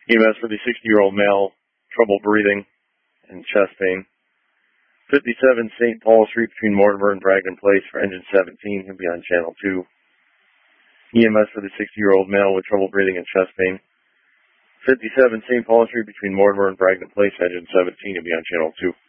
EMS for the 60-year-old male, trouble breathing and chest pain. 57 St. Paul Street between Mortimer and Bragdon Place for engine 17. He'll be on channel 2. EMS for the 60-year-old male with trouble breathing and chest pain. 57 St. Paul Street between Mortimer and Bragdon Place, engine 17. He'll be on channel 2.